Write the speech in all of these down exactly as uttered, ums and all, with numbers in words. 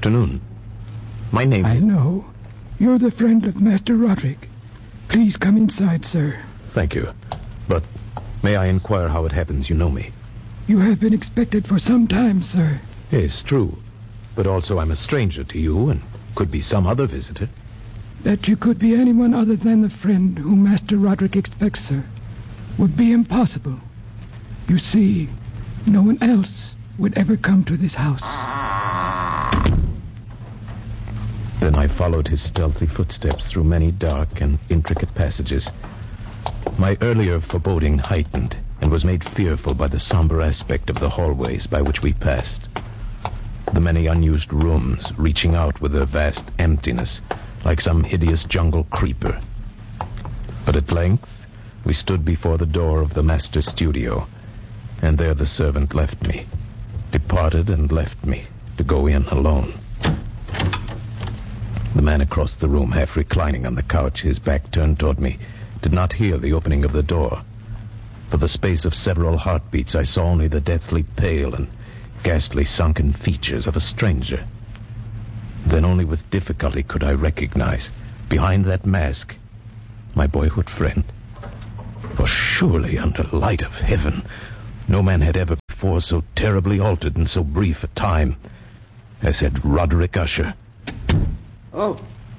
afternoon. My name I is... I know. You're the friend of Master Roderick. Please come inside, sir. Thank you. But may I inquire how it happens you know me? You have been expected for some time, sir. Yes, true. But also I'm a stranger to you and could be some other visitor. That you could be anyone other than the friend whom Master Roderick expects, sir, would be impossible. You see, no one else would ever come to this house. Then I followed his stealthy footsteps through many dark and intricate passages. My earlier foreboding heightened and was made fearful by the somber aspect of the hallways by which we passed. The many unused rooms reaching out with their vast emptiness like some hideous jungle creeper. But at length we stood before the door of the master studio, and there the servant left me, departed and left me to go in alone. The man across the room, half reclining on the couch, his back turned toward me, did not hear the opening of the door. For the space of several heartbeats, I saw only the deathly pale and ghastly sunken features of a stranger. Then only with difficulty could I recognize, behind that mask, my boyhood friend. For surely, under light of heaven, no man had ever before so terribly altered in so brief a time as had Roderick Usher. Oh.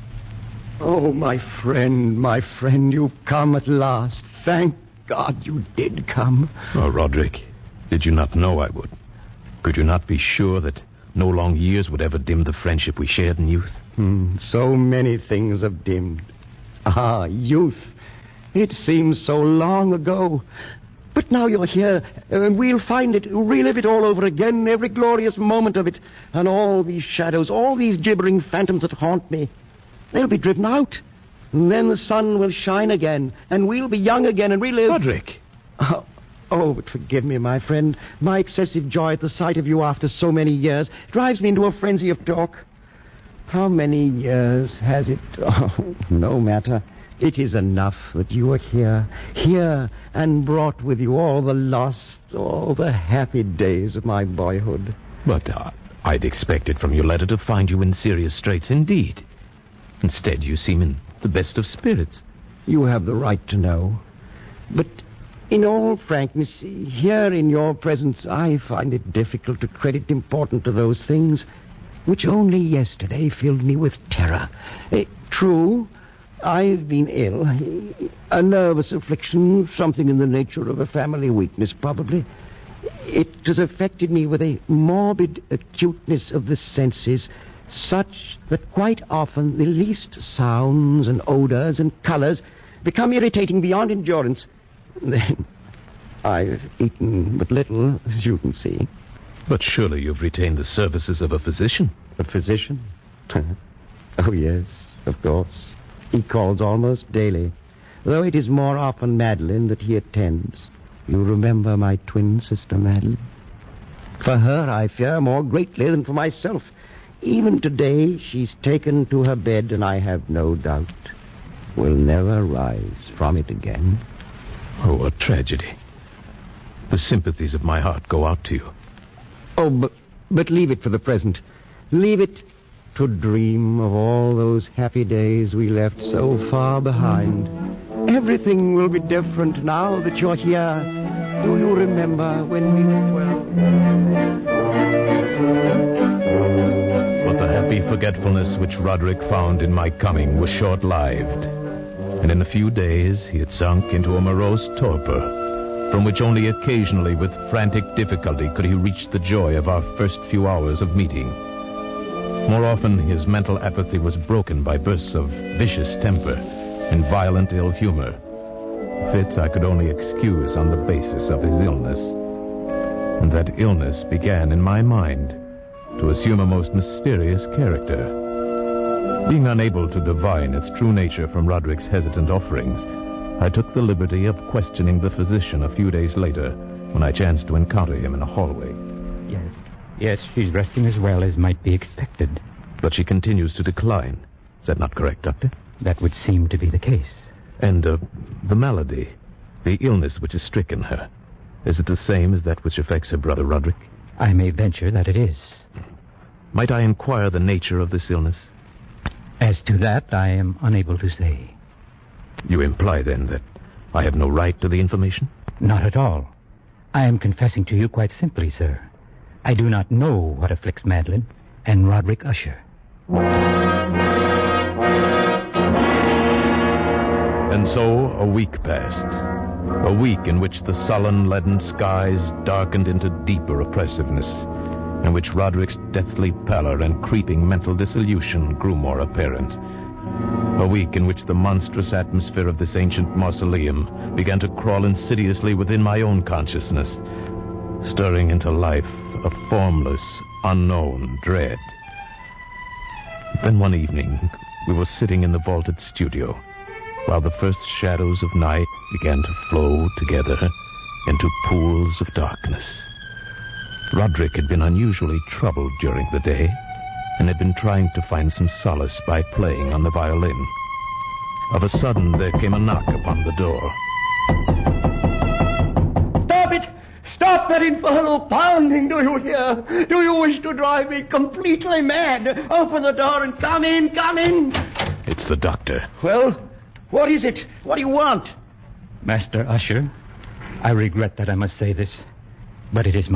Oh, my friend, my friend, you've come at last. Thank God you did come. Oh, Roderick, did you not know I would? Could you not be sure that no long years would ever dim the friendship we shared in youth? Hmm, so many things have dimmed. Ah, youth. It seems so long ago. But now you're here, and we'll find it, relive it all over again, every glorious moment of it. And all these shadows, all these gibbering phantoms that haunt me, they'll be driven out. And then the sun will shine again, and we'll be young again and relive... Roderick! Oh, oh, but forgive me, my friend. My excessive joy at the sight of you after so many years drives me into a frenzy of talk. How many years has it... Oh, no matter. It is enough that you are here, here, and brought with you all the lost, all the happy days of my boyhood. But uh, I'd expected from your letter to find you in serious straits indeed. Instead, you seem in the best of spirits. You have the right to know. But in all frankness, here in your presence, I find it difficult to credit importance to those things which only yesterday filled me with terror. Eh, true, I've been ill. A nervous affliction, something in the nature of a family weakness, probably. It has affected me with a morbid acuteness of the senses, such that quite often the least sounds and odors and colors become irritating beyond endurance. Then I've eaten but little, as you can see. But surely you've retained the services of a physician. A physician? Oh, yes, of course. He calls almost daily, though it is more often Madeline that he attends. You remember my twin sister, Madeline? For her, I fear more greatly than for myself. Even today, she's taken to her bed, and I have no doubt will never rise from it again. Oh, what tragedy. The sympathies of my heart go out to you. Oh, but, but leave it for the present. Leave it to dream of all those happy days we left so far behind. Everything will be different now that you're here. Do you remember when we were twelve? But the happy forgetfulness which Roderick found in my coming was short-lived. And in a few days he had sunk into a morose torpor, from which only occasionally with frantic difficulty could he reach the joy of our first few hours of meeting. More often, his mental apathy was broken by bursts of vicious temper and violent ill humor. Fits I could only excuse on the basis of his illness. And that illness began in my mind to assume a most mysterious character. Being unable to divine its true nature from Roderick's hesitant offerings, I took the liberty of questioning the physician a few days later when I chanced to encounter him in a hallway. Yes. Yes, she's resting as well as might be expected. But she continues to decline. Is that not correct, Doctor? That would seem to be the case. And uh, the malady, the illness which has stricken her, is it the same as that which affects her brother Roderick? I may venture that it is. Might I inquire the nature of this illness? As to that, I am unable to say. You imply, then, that I have no right to the information? Not at all. I am confessing to you quite simply, sir. I do not know what afflicts Madeline and Roderick Usher. And so a week passed. A week in which the sullen, leaden skies darkened into deeper oppressiveness, in which Roderick's deathly pallor and creeping mental dissolution grew more apparent. A week in which the monstrous atmosphere of this ancient mausoleum began to crawl insidiously within my own consciousness, stirring into life a formless, unknown dread. Then one evening, we were sitting in the vaulted studio, while the first shadows of night began to flow together into pools of darkness. Roderick had been unusually troubled during the day, and had been trying to find some solace by playing on the violin. Of a sudden, there came a knock upon the door. Stop it! Stop that infernal pounding, do you hear? Do you wish to drive me completely mad? Open the door and come in, come in! It's the doctor. Well, what is it? What do you want? Master Usher, I regret that I must say this, but it is my